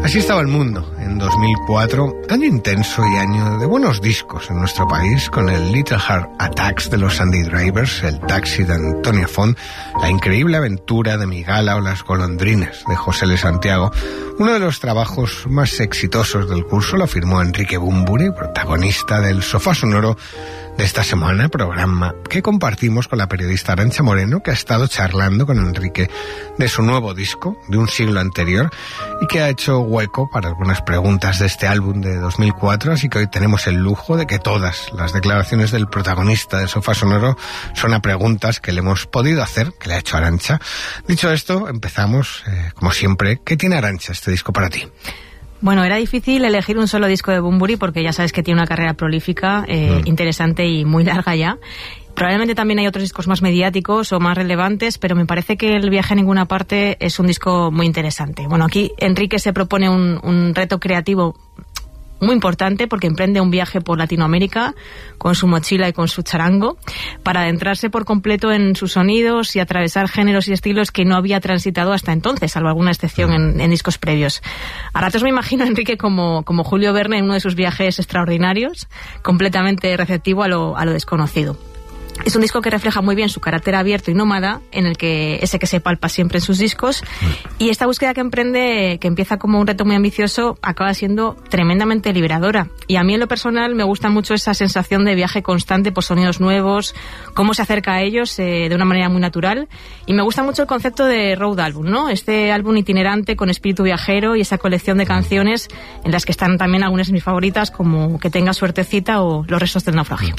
Así estaba el mundo en 2004, año intenso y año de buenos discos en nuestro país, con el Little Heart Attacks de los Sandy Drivers, el Taxi de Antonia Font, La increíble aventura de Migala o Las golondrinas de José L. Santiago. Uno de los trabajos más exitosos del curso lo firmó Enrique Bunbury, protagonista del Sofá Sonoro de esta semana, programa que compartimos con la periodista Arantxa Moreno, que ha estado charlando con Enrique de su nuevo disco, de un siglo anterior, y que ha hecho hueco para algunas preguntas de este álbum de 2004, así que hoy tenemos el lujo de que todas las declaraciones del protagonista del Sofá Sonoro son a preguntas que le hemos podido hacer, que le ha hecho Arantxa. Dicho esto, empezamos, como siempre. ¿Qué tiene Arantxa este disco para ti? Bueno, era difícil elegir un solo disco de Bunbury porque ya sabes que tiene una carrera prolífica, interesante y muy larga ya. Probablemente también hay otros discos más mediáticos o más relevantes, pero me parece que El viaje a ninguna parte es un disco muy interesante. Bueno, aquí Enrique se propone un reto creativo muy importante porque emprende un viaje por Latinoamérica con su mochila y con su charango para adentrarse por completo en sus sonidos y atravesar géneros y estilos que no había transitado hasta entonces, salvo alguna excepción en discos previos. A ratos me imagino a Enrique como Julio Verne en uno de sus viajes extraordinarios, completamente receptivo a lo desconocido. Es un disco que refleja muy bien su carácter abierto y nómada, en el que se palpa siempre en sus discos, y esta búsqueda que emprende, que empieza como un reto muy ambicioso, acaba siendo tremendamente liberadora. Y a mí en lo personal me gusta mucho esa sensación de viaje constante por sonidos nuevos, cómo se acerca a ellos de una manera muy natural, y me gusta mucho el concepto de road album, ¿no? Este álbum itinerante con espíritu viajero y esa colección de canciones en las que están también algunas de mis favoritas, como Que tenga suertecita o Los restos del naufragio.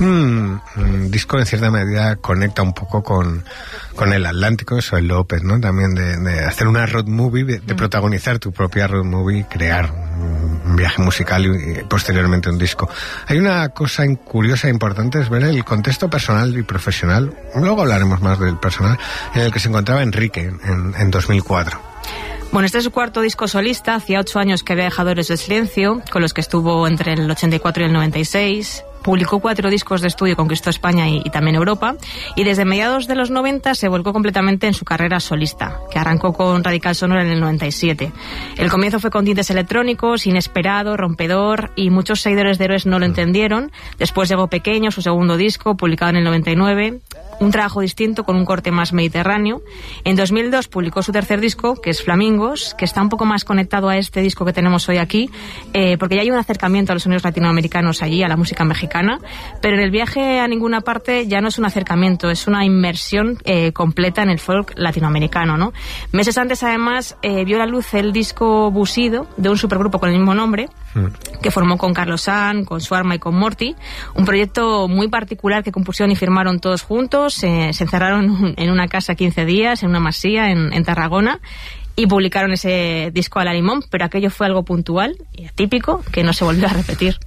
Un disco en cierta medida conecta un poco con el Atlántico, eso el López, ¿no? También de hacer una road movie, de protagonizar tu propia road movie, crear un viaje musical y posteriormente un disco. Hay una cosa curiosa e importante, es ver el contexto personal y profesional, luego hablaremos más del personal, en el que se encontraba Enrique en 2004. Bueno, este es su cuarto disco solista. Hacía 8 años que había dejado Héroes del Silencio, con los que estuvo entre el 84 y el 96. Publicó 4 discos de estudio, conquistó España y también Europa, y desde mediados de los 90 se volcó completamente en su carrera solista, que arrancó con Radical Sonora en el 97. El comienzo fue con tintes electrónicos, inesperado, rompedor, y muchos seguidores de Héroes no lo entendieron. Después llegó Pequeño, su segundo disco, publicado en el 99, un trabajo distinto con un corte más mediterráneo. En 2002 publicó su tercer disco, que es Flamingos, que está un poco más conectado a este disco que tenemos hoy aquí, porque ya hay un acercamiento a los sonidos latinoamericanos allí, a la música mexicana, pero en El viaje a ninguna parte ya no es un acercamiento, es una inmersión completa en el folk latinoamericano, ¿no? Meses antes, además, vio la luz el disco Busido, de un supergrupo con el mismo nombre, que formó con Carlos San, con Suarma y con Morty, un proyecto muy particular que compusieron y firmaron todos juntos. Se encerraron en una casa 15 días, en una masía en Tarragona, y publicaron ese disco a la limón, pero aquello fue algo puntual y atípico que no se volvió a repetir.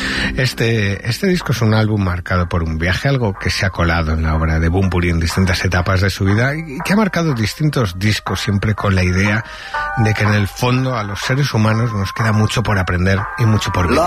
Este disco es un álbum marcado por un viaje, algo que se ha colado en la obra de Bunbury en distintas etapas de su vida y que ha marcado distintos discos, siempre con la idea de que en el fondo a los seres humanos nos queda mucho por aprender y mucho por vivir.